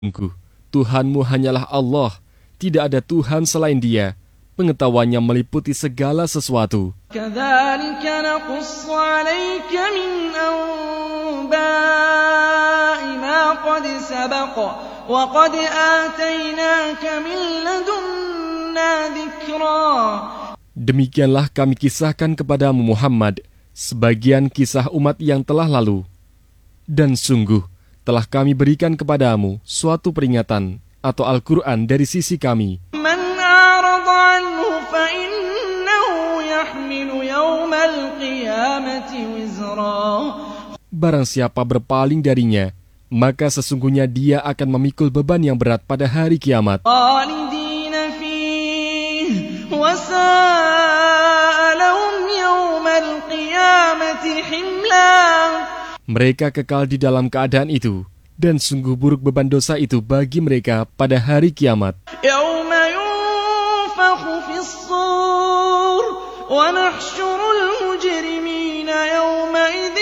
Sungguh, Tuhanmu hanyalah Allah, tidak ada Tuhan selain Dia. Pengetahuannya meliputi segala sesuatu. كَذَلِكَ نَقُصُّ عَلَيْكَ مِنْ أَنْبَاءِ مَا قَدْ سَبَقَ وَقَدْ آتَيْنَاكَ مِنْ لَدُنَّا ذِكْرًا. Demikianlah kami kisahkan kepadamu Muhammad sebagian kisah umat yang telah lalu. Dan sungguh, telah kami berikan kepadamu suatu peringatan atau Al-Quran dari sisi kami. مَنْ أَعْرَضَ عَنْهُ فَإِنَّهُ يَحْمِلُ يَوْمَ الْقِيَامَةِ وِزْرًا. Barang siapa berpaling darinya, maka sesungguhnya dia akan memikul beban yang berat pada hari kiamat. خَالِدِينَ فِيهِ وَسَاءَ لَهُمْ يَوْمَ الْقِيَامَةِ حِمْلًا. Mereka kekal di dalam keadaan itu, dan sungguh buruk beban dosa itu bagi mereka pada hari kiamat. يَوْمَ يُنفَخُ فِي الصُّورِ وَنَحْشُرُ الْمُجْرِمِينَ يَوْمَئِذٍ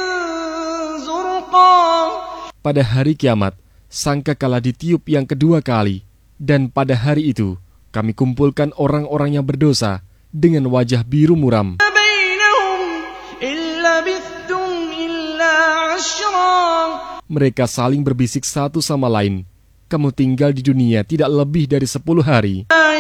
زُرْقًا. Pada hari kiamat, sangkakala ditiup yang kedua kali, dan pada hari itu kami kumpulkan orang-orang yang berdosa dengan wajah biru muram. بَيْنَهُمْ إِن لَّبِثْتُمْ إِلَّا عَشْرًا. Mereka saling berbisik satu sama lain, kamu tinggal di dunia tidak lebih dari 10 hari.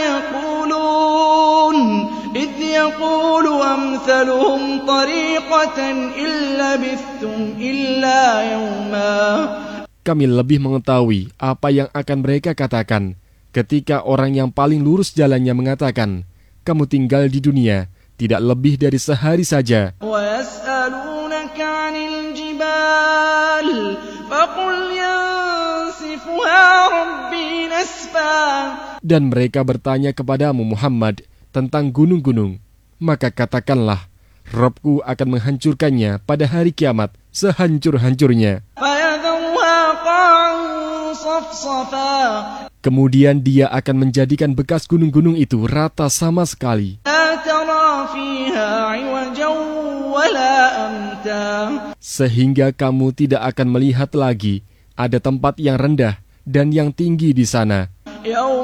يَقُولُونَ إِذْ يَقُولُ أَمْثَلُهُمْ طَرِيقَةً إِن لَّبِثْتُمْ إِلَّا يَوْمًا. Kami lebih mengetahui apa yang akan mereka katakan ketika orang yang paling lurus jalannya mengatakan, kamu tinggal di dunia tidak lebih dari sehari saja. وَيَسْأَلُونَكَ عَنِ الْجِبَالِ فَقُلْ يَنسِفُهَا رَبِّي نَسْفًا. Dan mereka bertanya kepadamu Muhammad tentang gunung-gunung, maka katakanlah, Robku akan menghancurkannya pada hari kiamat sehancur-hancurnya. فَيَذَرُهَا قَاعًا صَفْصَفًا. Kemudian dia akan menjadikan bekas gunung-gunung itu rata sama sekali, لَا تَرَىٰ فِيهَا عِوَجًا وَلَا أَمْتًا. sehingga kamu tidak akan melihat lagi ada tempat yang rendah dan yang tinggi di sana. يَوْمَ